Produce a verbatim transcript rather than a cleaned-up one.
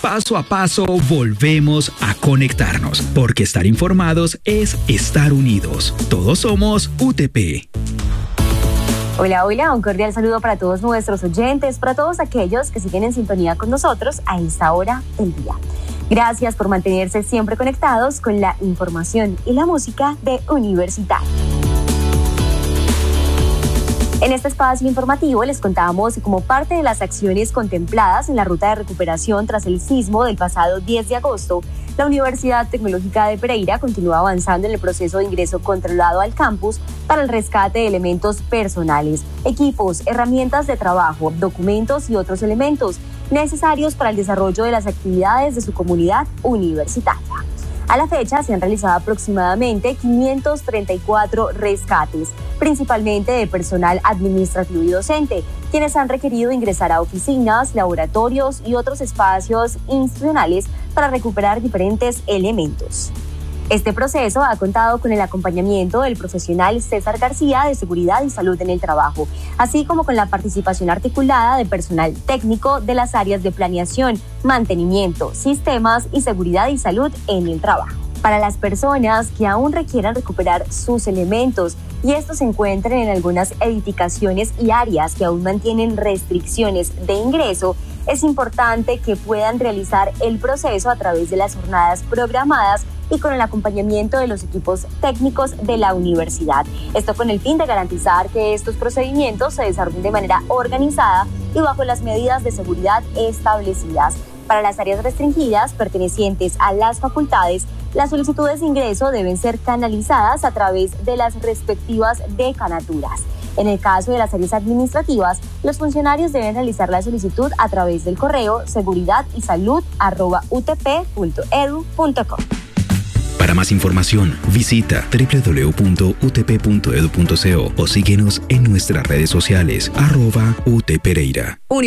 Paso a paso volvemos a conectarnos, porque estar informados es estar unidos. Todos somos U T P. Hola, hola, un cordial saludo para todos nuestros oyentes, para todos aquellos que siguen en sintonía con nosotros a esta hora del día. Gracias por mantenerse siempre conectados con la información y la música de Universitario. En este espacio informativo les contamos que como parte de las acciones contempladas en la ruta de recuperación tras el sismo del pasado diez de agosto, la Universidad Tecnológica de Pereira continúa avanzando en el proceso de ingreso controlado al campus para el rescate de elementos personales, equipos, herramientas de trabajo, documentos y otros elementos necesarios para el desarrollo de las actividades de su comunidad universitaria. A la fecha se han realizado aproximadamente quinientos treinta y cuatro rescates, principalmente de personal administrativo y docente, quienes han requerido ingresar a oficinas, laboratorios y otros espacios institucionales para recuperar diferentes elementos. Este proceso ha contado con el acompañamiento del profesional César García de Seguridad y Salud en el Trabajo, así como con la participación articulada de personal técnico de las áreas de planeación, mantenimiento, sistemas y seguridad y salud en el trabajo. Para las personas que aún requieran recuperar sus elementos y estos se encuentren en algunas edificaciones y áreas que aún mantienen restricciones de ingreso, es importante que puedan realizar el proceso a través de las jornadas programadas y con el acompañamiento de los equipos técnicos de la universidad. Esto con el fin de garantizar que estos procedimientos se desarrollen de manera organizada y bajo las medidas de seguridad establecidas. Para las áreas restringidas pertenecientes a las facultades, las solicitudes de ingreso deben ser canalizadas a través de las respectivas decanaturas. En el caso de las áreas administrativas, los funcionarios deben realizar la solicitud a través del correo seguridad y salud arroba u t p punto e d u punto co. Para más información, visita doble u doble u doble u punto u t p punto e d u punto co o síguenos en nuestras redes sociales, arroba U T Pereira.